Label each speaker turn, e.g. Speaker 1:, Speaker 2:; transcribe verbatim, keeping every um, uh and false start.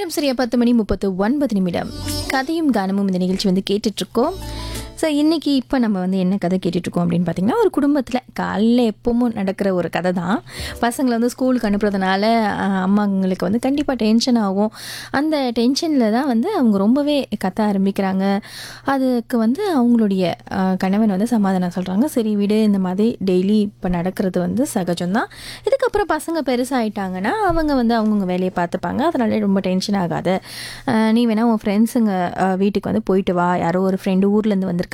Speaker 1: நேரம் சரியா பத்து மணி முப்பத்து ஒன்பது நிமிடம். கதையும் கானமும் இந்த நிகழ்ச்சி வந்து கேட்டுட்ருக்கோம். ஸோ இன்றைக்கி இப்போ நம்ம வந்து என்ன கதை கேட்டுட்ருக்கோம் அப்படின்னு பார்த்திங்கன்னா, ஒரு குடும்பத்தில் காலையில் எப்பவும் நடக்கிற ஒரு கதை தான். பசங்களை வந்து ஸ்கூலுக்கு அனுப்புறதுனால அம்மாங்களுக்கு வந்து கண்டிப்பாக டென்ஷன் ஆகும். அந்த டென்ஷனில் தான் வந்து அவங்க ரொம்பவே கத்த ஆரம்பிக்கிறாங்க. அதுக்கு வந்து அவங்களுடைய கணவன் வந்து சமாதானம் சொல்கிறாங்க. சரி விடு, இந்த மாதிரி டெய்லி இப்போ நடக்கிறது வந்து சகஜம்தான். இதுக்கப்புறம் பசங்க பெருசாகிட்டாங்கன்னா அவங்க வந்து அவங்கவுங்க வேலையை பார்த்துப்பாங்க. அதனால ரொம்ப டென்ஷன் ஆகாத, நீ வேணால் உன் ஃப்ரெண்ட்ஸுங்க வீட்டுக்கு வந்து போயிட்டு வா, யாரோ ஒரு ஃப்ரெண்டு ஊர்லேருந்து வந்திருக்காங்க,